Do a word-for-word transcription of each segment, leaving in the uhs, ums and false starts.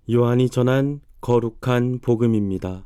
요한이 전한 거룩한 복음입니다.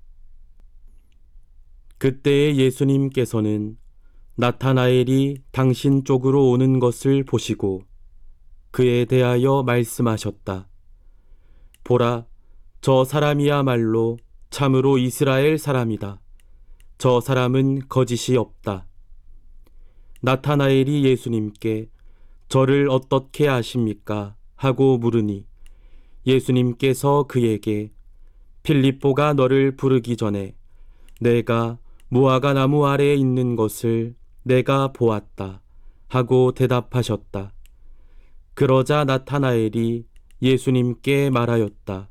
그때에 예수님께서는 나타나엘이 당신 쪽으로 오는 것을 보시고 그에 대하여 말씀하셨다. 보라, 저 사람이야말로 참으로 이스라엘 사람이다. 저 사람은 거짓이 없다. 나타나엘이 예수님께 저를 어떻게 아십니까? 하고 물으니 예수님께서 그에게 필립보가 너를 부르기 전에 내가 무화과 나무 아래에 있는 것을 내가 보았다 하고 대답하셨다. 그러자 나타나엘이 예수님께 말하였다.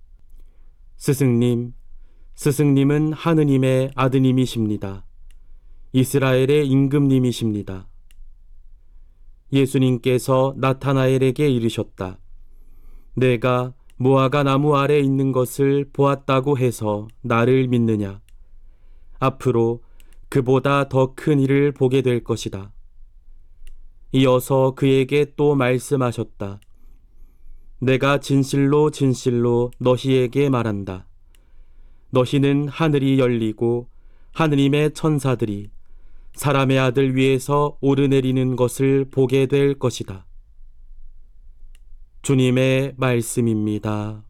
스승님, 스승님은 하느님의 아드님이십니다. 이스라엘의 임금님이십니다. 예수님께서 나타나엘에게 이르셨다. 내가 무화과 나무 아래 있는 것을 보았다고 해서 나를 믿느냐? 앞으로 그보다 더 큰 일을 보게 될 것이다. 이어서 그에게 또 말씀하셨다. 내가 진실로 진실로 너희에게 말한다. 너희는 하늘이 열리고 하느님의 천사들이 사람의 아들 위에서 오르내리는 것을 보게 될 것이다. 주님의 말씀입니다.